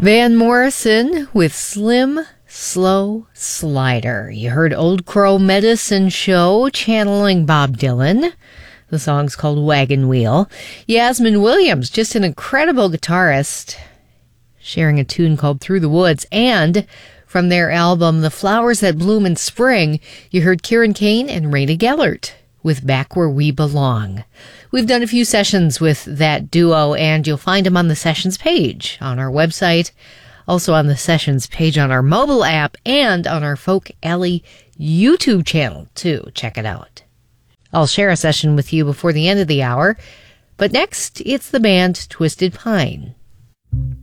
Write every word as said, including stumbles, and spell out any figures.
Van Morrison with Slim Slow Slider. You heard Old Crow Medicine Show channeling Bob Dylan. The song's called Wagon Wheel. Yasmin Williams, just an incredible guitarist, sharing a tune called Through the Woods. And from their album The Flowers That Bloom in Spring, you heard Kieran Kane and Raina Gellert with Back Where We Belong. We've done a few sessions with that duo, and you'll find them on the Sessions page on our website, also on the Sessions page on our mobile app, and on our Folk Alley YouTube channel, too. Check it out. I'll share a session with you before the end of the hour, but next, it's the band Twisted Pine.